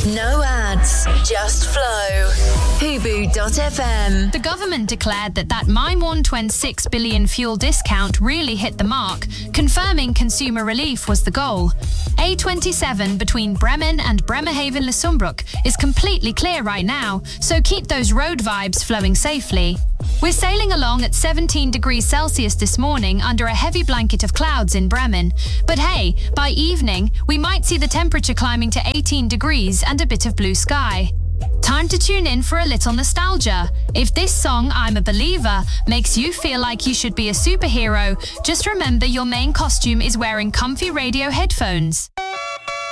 No ads, just flow. Hubu.fm. The government declared that my 126 billion fuel discount really hit the mark, confirming consumer relief was the goal. A27 between Bremen and Bremerhaven-Lesundbruck is completely clear right now, so keep those road vibes flowing safely. We're sailing along at 17 degrees Celsius this morning under a heavy blanket of clouds in Bremen. But hey, by evening, we might see the temperature climbing to 18 degrees and a bit of blue sky. Time to tune in for a little nostalgia. If this song, I'm a Believer, makes you feel like you should be a superhero, just remember your main costume is wearing comfy radio headphones.